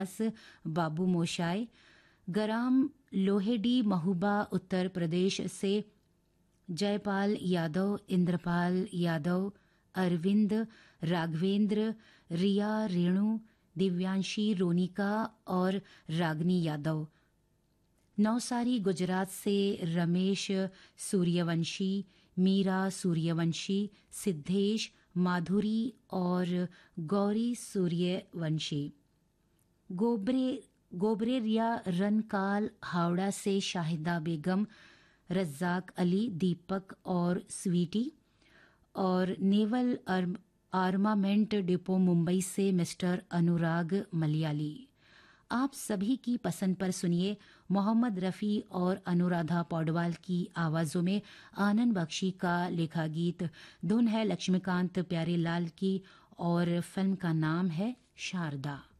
बाबू मोशाय, गराम लोहेडी महूबा उत्तर प्रदेश से जयपाल यादव, इंद्रपाल यादव, अरविंद, राघवेंद्र, रिया, रेणु, दिव्यांशी, रोनिका और रागनी यादव। नौसारी गुजरात से रमेश सूर्यवंशी, मीरा सूर्यवंशी, सिद्धेश, माधुरी और गौरी सूर्यवंशी। गोबरेरिया रनकाल हावड़ा से शाहिदा बेगम, रज्जाक अली, दीपक और स्वीटी। और नेवल आर्मामेंट डिपो मुंबई से मिस्टर अनुराग मलयाली। आप सभी की पसंद पर सुनिए मोहम्मद रफ़ी और अनुराधा पौडवाल की आवाज़ों में आनंद बख्शी का लिखा गीत। धुन है लक्ष्मीकांत प्यारेलाल की और फिल्म का नाम है शारदा।